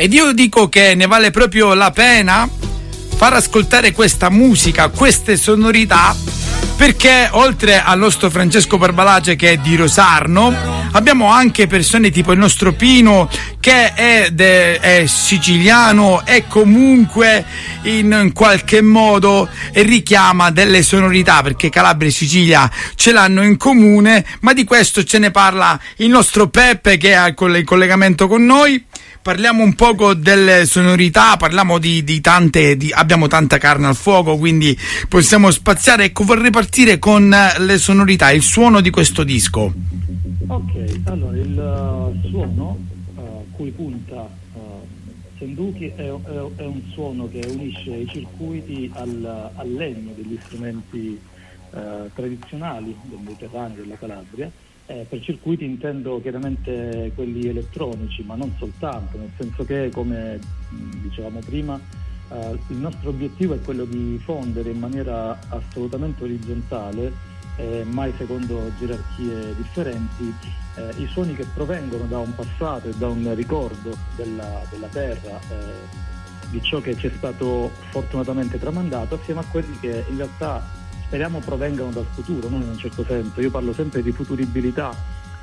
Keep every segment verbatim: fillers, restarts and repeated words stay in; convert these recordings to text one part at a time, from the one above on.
Ed io dico che ne vale proprio la pena far ascoltare questa musica, queste sonorità, perché oltre al nostro Francesco Barbalace, che è di Rosarno, abbiamo anche persone tipo il nostro Pino, che è, de, è siciliano e comunque in qualche modo richiama delle sonorità, perché Calabria e Sicilia ce l'hanno in comune. Ma di questo ce ne parla il nostro Peppe, che è in collegamento con noi. Parliamo un poco delle sonorità, parliamo di, di tante, di, abbiamo tanta carne al fuoco, quindi possiamo spaziare. Ecco, vorrei partire con le sonorità, il suono di questo disco. Ok, allora il uh, suono a uh, cui punta uh, Senduki è, è, è un suono che unisce i circuiti al, al legno degli strumenti uh, tradizionali del Mediterraneo, della Calabria. Eh, per circuiti intendo chiaramente quelli elettronici, ma non soltanto, nel senso che, come mh, dicevamo prima, eh, il nostro obiettivo è quello di fondere in maniera assolutamente orizzontale, eh, mai secondo gerarchie differenti, eh, i suoni che provengono da un passato e da un ricordo della, della terra, eh, di ciò che ci è stato fortunatamente tramandato, assieme a quelli che in realtà speriamo provengano dal futuro, no? In un certo senso. Io parlo sempre di futuribilità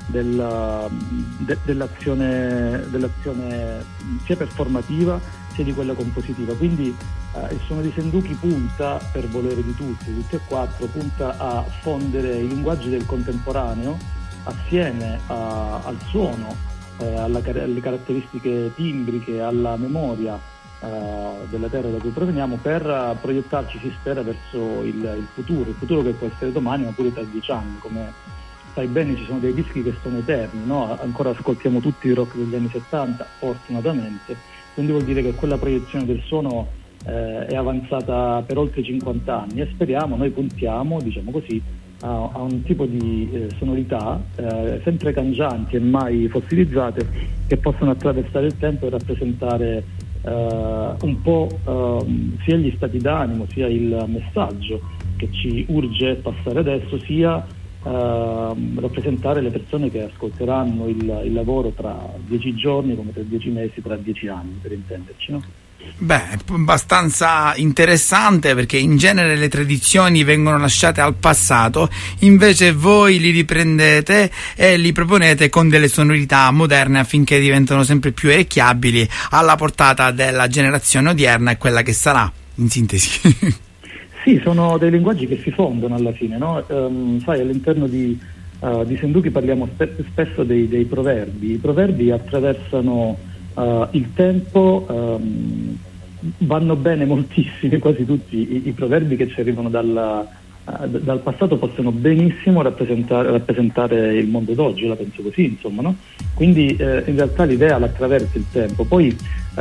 della, de, dell'azione, dell'azione sia performativa sia di quella compositiva. Quindi eh, il suono di Senduki punta, per volere di tutti, tutti e quattro, punta a fondere i linguaggi del contemporaneo assieme a, al suono, eh, alla, alle caratteristiche timbriche, alla memoria Uh, della terra da cui proveniamo, per uh, proiettarci, si spera, verso il, il futuro, il futuro che può essere domani, ma pure tra dieci anni. Come sai bene, ci sono dei dischi che sono eterni, no? Ancora ascoltiamo tutti il rock degli anni settanta, fortunatamente, quindi vuol dire che quella proiezione del suono eh, è avanzata per oltre cinquanta anni, e speriamo, noi puntiamo, diciamo così, a, a un tipo di eh, sonorità eh, sempre cangianti e mai fossilizzate, che possono attraversare il tempo e rappresentare Uh, un po' uh, sia gli stati d'animo, sia il messaggio che ci urge passare adesso, sia uh, rappresentare le persone che ascolteranno il, il lavoro tra dieci giorni, come tra dieci mesi, tra dieci anni, per intenderci, no? Beh, è abbastanza interessante, perché in genere le tradizioni vengono lasciate al passato, invece voi li riprendete e li proponete con delle sonorità moderne affinché diventano sempre più orecchiabili, alla portata della generazione odierna e quella che sarà, in sintesi. Sì, sono dei linguaggi che si fondono alla fine, no? Um, sai, all'interno di, uh, di Senduki parliamo spe- spesso dei, dei proverbi. I proverbi attraversano Uh, il tempo, um, vanno bene moltissimi, quasi tutti i, i proverbi che ci arrivano dal, uh, d- dal passato possono benissimo rappresentare, rappresentare il mondo d'oggi, io la penso così, insomma, no? Quindi uh, in realtà l'idea l'attraversa il tempo. Poi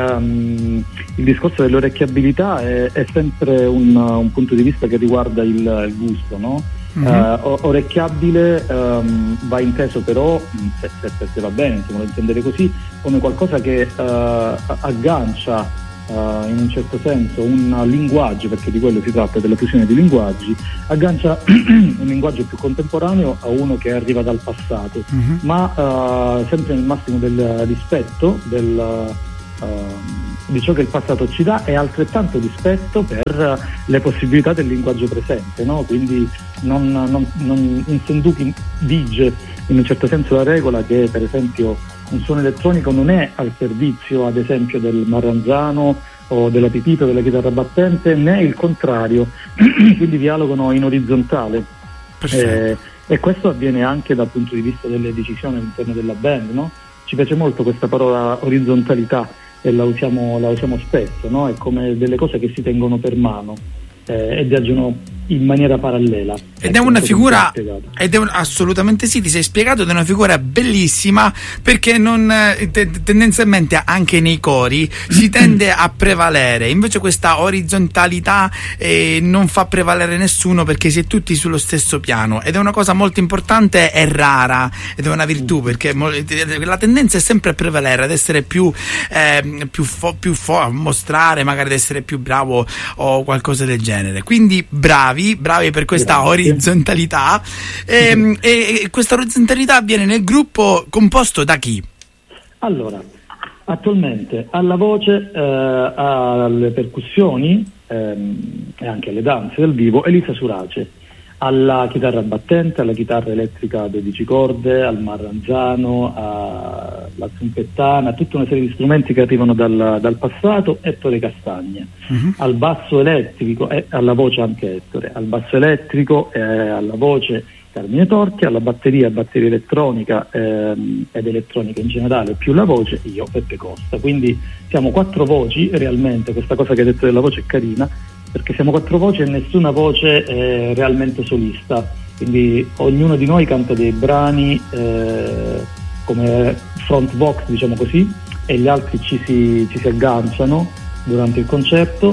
um, il discorso dell'orecchiabilità è, è sempre un, un punto di vista che riguarda il, il gusto, no? Mm-hmm. Uh, orecchiabile um, va inteso però, se, se, se va bene, insomma, lo intendere così, come qualcosa che uh, aggancia uh, in un certo senso un linguaggio, perché di quello si tratta, della fusione di linguaggi, aggancia un linguaggio più contemporaneo a uno che arriva dal passato, mm-hmm. ma uh, sempre nel massimo del rispetto del Uh, di ciò che il passato ci dà, e altrettanto rispetto per le possibilità del linguaggio presente, no? Quindi non, non, non, in Senduki vige in un certo senso la regola che, per esempio, un suono elettronico non è al servizio, ad esempio, del marranzano o della pipita o della chitarra battente, né il contrario. Quindi dialogano in orizzontale, eh, e questo avviene anche dal punto di vista delle decisioni all'interno della band, no? Ci piace molto questa parola orizzontalità, e la usiamo, la usiamo spesso, no? È come delle cose che si tengono per mano eh, e viaggiano in maniera parallela. Ed è una figura, ed è un, assolutamente sì, ti sei spiegato, ed è una figura bellissima, perché non te, tendenzialmente anche nei cori si tende a prevalere, invece questa orizzontalità eh, non fa prevalere nessuno, perché si è tutti sullo stesso piano, ed è una cosa molto importante e rara, ed è una virtù, perché la tendenza è sempre a prevalere, ad essere più eh, più, fo, più fo, a mostrare magari di essere più bravo o qualcosa del genere. Quindi bravi bravi per questa Grazie. orizzontalità e, e, e questa orizzontalità avviene nel gruppo composto da chi? Allora, Attualmente alla voce, eh, alle percussioni ehm, e anche alle danze dal vivo Elisa Surace, alla chitarra battente, alla chitarra elettrica a dodici corde, al marranzano, alla zumpettana, tutta una serie di strumenti che arrivano dal, dal passato, Ettore Castagna. Uh-huh. Al basso elettrico, e alla voce anche Ettore, al basso elettrico e alla voce Carmine Torchi, alla batteria, batteria elettronica ehm, ed elettronica in generale, più la voce, io, Peppe Costa. Quindi siamo quattro voci, realmente questa cosa che hai detto della voce è carina, perché siamo quattro voci e nessuna voce è realmente solista, quindi ognuno di noi canta dei brani eh, come front vox, diciamo così, e gli altri ci si, ci si agganciano durante il concerto.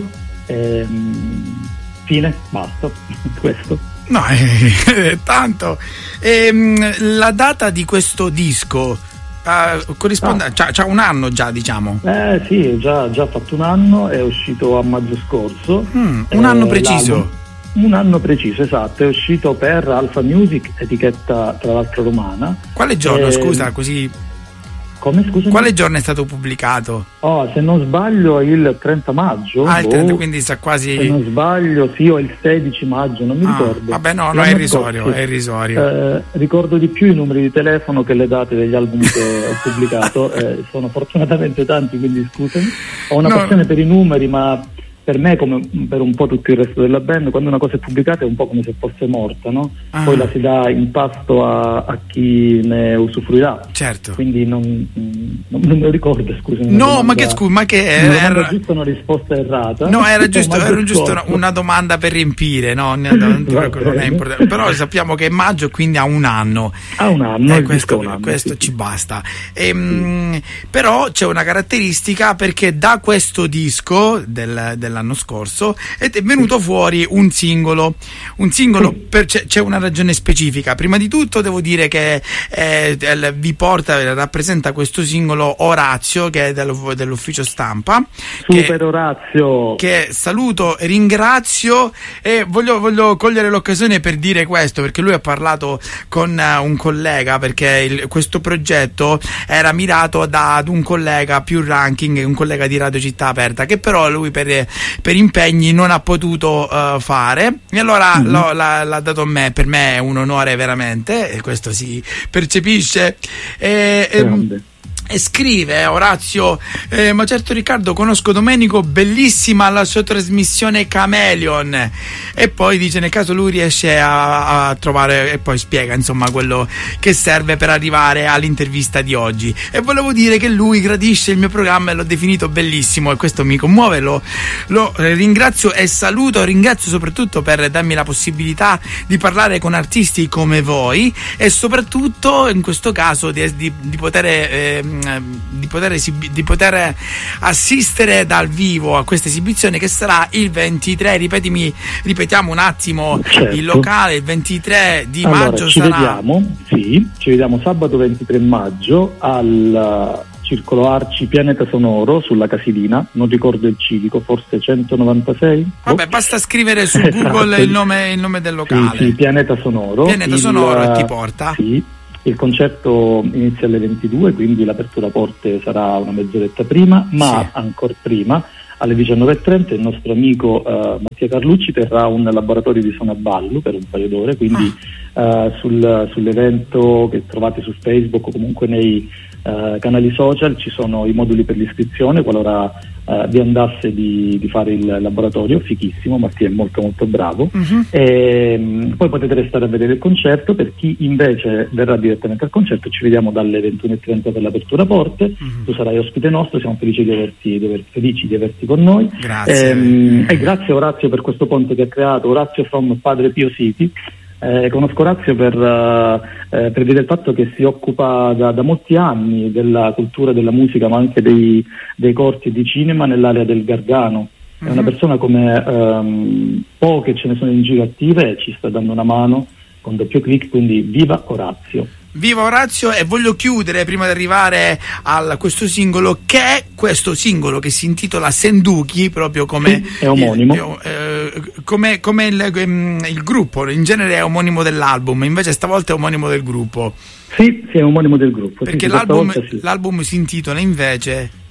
Ehm, fine, basta, questo. No, eh, tanto. Ehm, la data di questo disco uh, corrisponde ah. c'ha, c'ha un anno già, diciamo. Eh sì, già già fatto un anno, è uscito a maggio scorso. Mm, un eh, anno preciso. Un anno preciso, esatto, è uscito per Alpha Music, etichetta tra l'altro romana. Quale giorno, eh, scusa, così? Come, scusami? Quale giorno è stato pubblicato? Oh, se non sbaglio il trenta maggio. Ah, il trenta, quindi sta quasi... Se non sbaglio, sì, o il sedici maggio, non mi ah, ricordo. Vabbè, no, no, è irrisorio, è irrisorio. Eh, ricordo di più i numeri di telefono che le date degli album che ho pubblicato. Eh, sono fortunatamente tanti, quindi scusami. Ho una no. passione per i numeri, ma per me, come per un po' tutto il resto della band, quando una cosa è pubblicata è un po' come se fosse morta, no? Ah. Poi la si dà in pasto a, a chi ne usufruirà. Certo. Quindi non, non, non me lo ricordo, scusami. No, domanda, ma che scusa, ma che era, era giusto una risposta errata. No, era giusto, era giusto una, una domanda per riempire, no? Non, non, non è importante. Però sappiamo che è maggio, quindi ha un anno. Ha un anno, eh, questo, un anno, questo sì, ci sì. basta. E, mh, però c'è una caratteristica, perché da questo disco del, del l'anno scorso ed è venuto fuori un singolo un singolo per, c'è, c'è una ragione specifica. Prima di tutto devo dire che eh, vi porta rappresenta questo singolo Orazio, che è dello, dell'ufficio stampa, super che, Orazio, che saluto, ringrazio, e voglio, voglio cogliere l'occasione per dire questo, perché lui ha parlato con uh, un collega, perché il, questo progetto era mirato da, ad un collega più ranking, un collega di Radio Città Aperta, che però lui per per impegni non ha potuto uh, fare, e allora mm-hmm. lo, l'ha, l'ha dato a me. Per me è un onore veramente, e questo si percepisce. E, e, e scrive Orazio, eh, ma certo Riccardo, conosco Domenico, bellissima la sua trasmissione Chameleon. E poi dice, nel caso lui riesce a, a trovare, e poi spiega insomma quello che serve per arrivare all'intervista di oggi. E volevo dire che lui gradisce il mio programma e l'ho definito bellissimo, e questo mi commuove. Lo, lo ringrazio e saluto, ringrazio soprattutto per darmi la possibilità di parlare con artisti come voi, e soprattutto in questo caso di, di, di poter eh, Di poter, esib- di poter assistere dal vivo a questa esibizione, che sarà il ventitré. Ripetimi, ripetiamo un attimo, certo. Il locale, il ventitré di allora, maggio ci sarà. Vediamo, sì, ci vediamo sabato ventitré maggio al Circolo Arci Pianeta Sonoro sulla Casilina, non ricordo il civico, forse centonovantasei. Vabbè, oh. Basta scrivere su Google il nome, il nome del locale. Sì, sì, Pianeta Sonoro. Pianeta il, Sonoro ti porta. Sì. Il concerto inizia alle ventidue, quindi l'apertura porte sarà una mezz'oretta prima, ma sì. ancora prima, alle diciannove e trenta, il nostro amico uh, Mattia Carlucci terrà un laboratorio di suono a ballo per un paio d'ore, quindi ah. uh, sul, sull'evento che trovate su Facebook o comunque nei uh, canali social ci sono i moduli per l'iscrizione, qualora Uh, vi andasse di, di fare il laboratorio, fichissimo, Mattia è molto molto bravo. Uh-huh. E, um, poi potete restare a vedere il concerto. Per chi invece verrà direttamente al concerto, ci vediamo dalle ventuno e trenta per l'apertura porte. Uh-huh. Tu sarai ospite nostro, siamo felici di averti, di averti, felici di averti con noi. Grazie. E, um, e grazie Orazio per questo ponte che ha creato, Orazio from Padre Pio City. Eh, conosco Orazio per, uh, eh, per dire il fatto che si occupa da, da molti anni della cultura, della musica, ma anche dei, dei corti di cinema nell'area del Gargano. È una persona come um, poche ce ne sono in giro attive, e ci sta dando una mano con doppio clic, quindi viva Orazio. Viva Orazio. E voglio chiudere, prima di arrivare a questo singolo, che è questo singolo che si intitola Senduki, proprio come sì, è omonimo, il, eh, come, come il, il gruppo in genere è omonimo dell'album, invece stavolta è omonimo del gruppo. Sì, sì, è omonimo del gruppo, perché sì, l'album, sì. l'album si intitola invece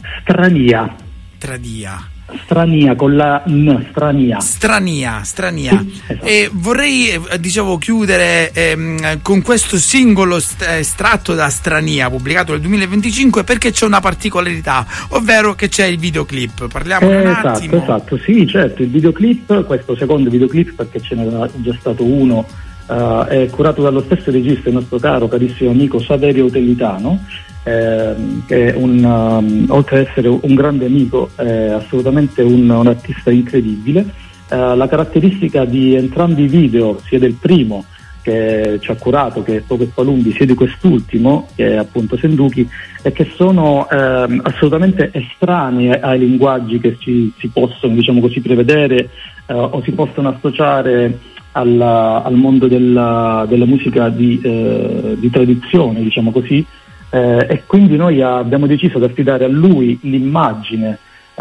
Strania. Tradia. Strania con la N, strania. Strania, strania. Sì, esatto. E vorrei, eh, dicevo, chiudere ehm, con questo singolo st- estratto da Strania, pubblicato nel duemilaventicinque, perché c'è una particolarità, ovvero che c'è il videoclip. Parliamo Eh, un esatto, attimo. esatto, sì, certo, il videoclip, questo secondo videoclip, perché ce n'era già stato uno, uh, è curato dallo stesso regista, il nostro caro, carissimo amico Saverio Tellitano, eh, che è un, um, oltre ad essere un grande amico, è assolutamente un, un artista incredibile. Uh, la caratteristica di entrambi i video, sia del primo che ci ha curato, che è Poco e Palumbi, sia di quest'ultimo, che è appunto Senduki, è che sono ehm, assolutamente estranei ai linguaggi che ci, si possono, diciamo così, prevedere eh, o si possono associare alla, al mondo della, della musica di, eh, di tradizione, diciamo così, eh, e quindi noi abbiamo deciso di affidare a lui l'immagine,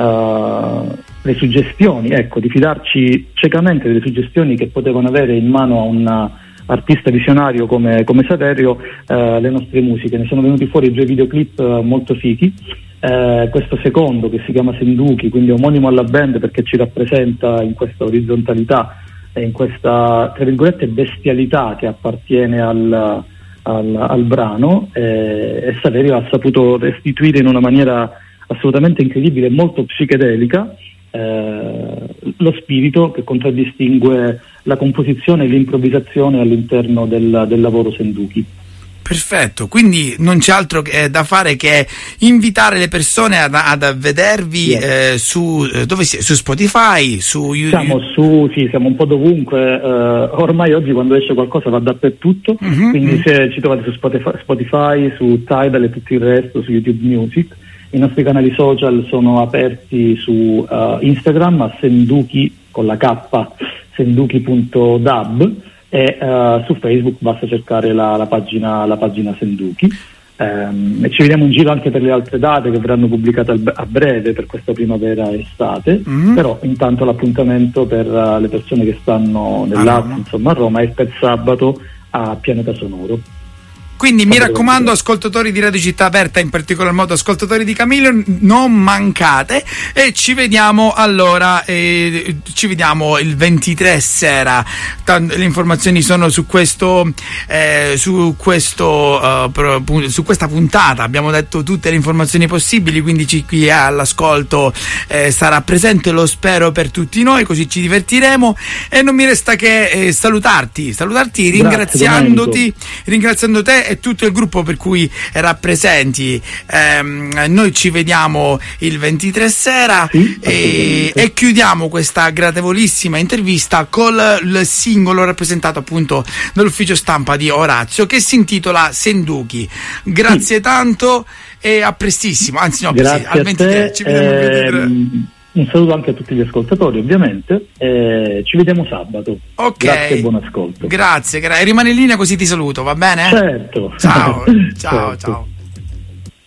Uh, le suggestioni, ecco, di fidarci ciecamente delle suggestioni che potevano avere in mano a un artista visionario come, come Saverio, uh, le nostre musiche. Ne sono venuti fuori due videoclip uh, molto fichi. Uh, questo secondo, che si chiama Senduki, quindi omonimo alla band perché ci rappresenta in questa orizzontalità e in questa, tra virgolette, bestialità che appartiene al, al, al brano, eh, e Saverio ha saputo restituire in una maniera assolutamente incredibile e molto psichedelica eh, lo spirito che contraddistingue la composizione e l'improvvisazione all'interno del, del lavoro Senduki. Perfetto, quindi non c'è altro che, eh, da fare che invitare le persone ad, ad vedervi yes. eh, su, eh, dove si, su Spotify, su YouTube. Siamo su, sì, siamo un po' dovunque, eh, ormai oggi quando esce qualcosa va dappertutto, mm-hmm. quindi se ci trovate su Spotify, Spotify, su Tidal e tutto il resto, su YouTube Music. I nostri canali social sono aperti su uh, Instagram a Senduki con la K, senduki punto dab, e uh, su Facebook basta cercare la, la pagina la pagina Senduki. Um, e ci vediamo in giro anche per le altre date che verranno pubblicate al, a breve per questa primavera e estate, mm-hmm. però intanto l'appuntamento per uh, le persone che stanno nell'Aquila, insomma a Roma, è per sabato a Pianeta Sonoro. Quindi mi raccomando, ascoltatori di Radio Città Aperta, in particolar modo ascoltatori di Chameleon, non mancate, e ci vediamo allora, eh, ci vediamo il ventitré sera. Tant- le informazioni sono su questo, eh, su questo, uh, pro, su questa puntata. Abbiamo detto tutte le informazioni possibili, quindi ci, chi è all'ascolto eh, sarà presente, lo spero per tutti noi, così ci divertiremo. E non mi resta che eh, salutarti, salutarti, ringraziandoti, Grazie, ringraziando te e tutto il gruppo per cui rappresenti. Eh, noi ci vediamo il ventitré sera, sì, e, e chiudiamo questa gradevolissima intervista con il singolo rappresentato appunto dall'ufficio stampa di Orazio, che si intitola Senduki. Grazie sì. tanto e a prestissimo, anzi no, Grazie al ventitré, te, ci vediamo il ventitré. Ehm... Un saluto anche a tutti gli ascoltatori, ovviamente. Eh, ci vediamo sabato. Ok. Grazie e buon ascolto. Grazie, gra- rimani in linea così ti saluto, va bene? Certo. Ciao, ciao, certo. ciao.